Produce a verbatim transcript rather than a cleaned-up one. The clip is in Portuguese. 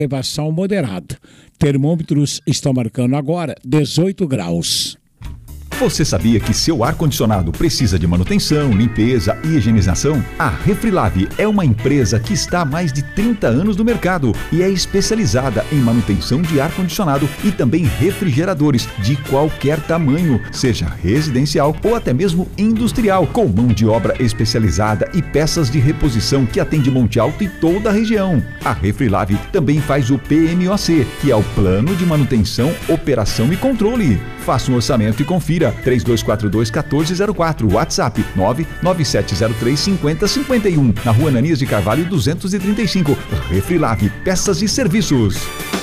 elevação moderada. Termômetros estão marcando agora dezoito graus. Você sabia que seu ar-condicionado precisa de manutenção, limpeza e higienização? A Refrilab é uma empresa que está há mais de trinta anos no mercado e é especializada em manutenção de ar-condicionado e também refrigeradores de qualquer tamanho, seja residencial ou até mesmo industrial, com mão de obra especializada e peças de reposição que atende Monte Alto e toda a região. A Refrilab também faz o P M O C, que é o Plano de Manutenção, Operação e Controle. Faça um orçamento e confira. três dois quatro dois, um quatro zero quatro, WhatsApp nove nove sete zero três, cinco zero cinco um, na Rua Ananias de Carvalho duzentos e trinta e cinco. Refrilab, peças e serviços.